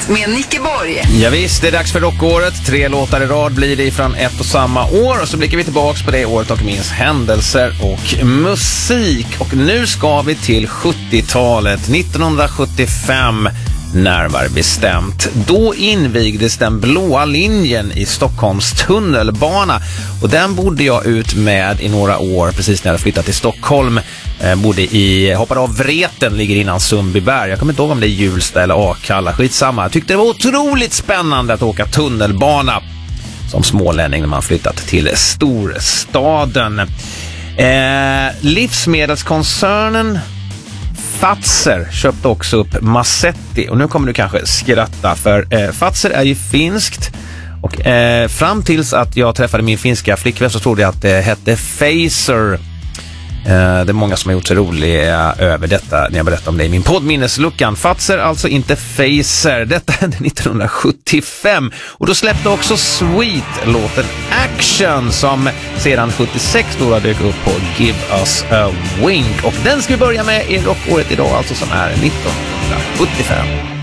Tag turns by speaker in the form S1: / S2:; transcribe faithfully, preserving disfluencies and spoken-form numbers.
S1: med Nicke Borg.
S2: Ja, visst, det är dags för rockåret. Tre låtar i rad blir det från ett och samma år. Och så blickar vi tillbaks på det året och minns händelser och musik. Och nu ska vi till sjuttiotalet, nittonhundrasjuttiofem närmare bestämt. Då invigdes den blåa linjen i Stockholms tunnelbana. Och den bodde jag ut med i några år precis när jag flyttade till Stockholm. Eh, bodde i, hoppade av Vreten, ligger innan Sundbyberg. Jag kommer inte ihåg om det är Hjulsta eller Akalla, skitsamma. Jag tyckte det var otroligt spännande att åka tunnelbana som smålänning när man flyttat till storstaden. Eh, livsmedelskoncernen Fazer köpte också upp Massetti, och nu kommer du kanske skratta, för eh, Fazer är ju finskt, och eh, fram tills att jag träffade min finska flickvän så trodde jag att det hette Fazer. Eh, det är många som har gjort sig roliga över detta när jag berättar om det i min poddminnesluckan. Fazer, alltså inte Fazer. Detta hände nittonhundrasjuttiofem, och då släppte också Sweet låten Action, som sedan sjuttiosex då dök upp på Give Us a Wink. Och den ska vi börja med i rockåret idag, alltså, som är nittonhundrasjuttiofem.